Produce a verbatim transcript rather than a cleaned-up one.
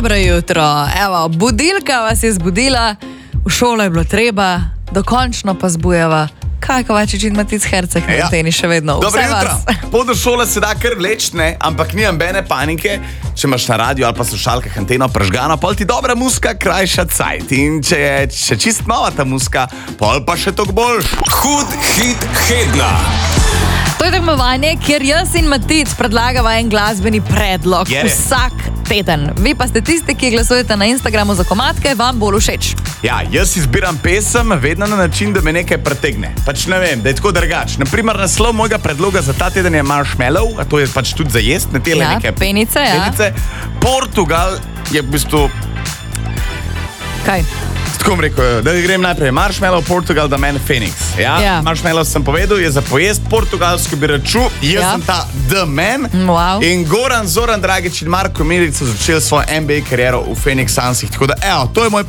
Dobro jutro. Evo, budilka vas je zbudila, v šolo je bilo treba, dokončno pa zbujava. Kaj, Kovačič in Matic Herceg na Ja. anteni še vedno? Dobro Vse jutro. vas. Pot do šole se da kar vleč, ne? Ampak ni ambene panike. Če imaš na radiju ali pa slušalkah anteno prežgano, pol ti dobra muska krajša cajt. In če je še čist nova ta muska, pol pa še toliko boljš. Hud hit Hedna. To je tekmovanje, kjer jaz in Matic predlagava en glasbeni predlog Je. vsak teden. Vi pa ste tisti, ki glasujete na Instagramu za komadke, vam bolj všeč. Ja, jaz izbiram pesem vedno na način, da me nekaj pretegne. Pač ne vem, da je tako drugač. Naprimer, naslov mojega predloga za ta teden je Marshmallow, a to je pač tudi za jest, ne tele Ja, neke penice, ja. penice. Portugal je v bistvu, Kaj? tako bom rekel, da grem najprej Marshmallow, Portugal, da meni Phoenix. Ja? Ja. Marshmallow sem povedal, je za pojest, portugalsko bi račun, jaz Ja. sem ta The Man. Wow. In Goran, Zoran Dragić in Marko Milić so začeli svojo N B A kariero v Phoenix Sunsih. Tako da, evo, to je moj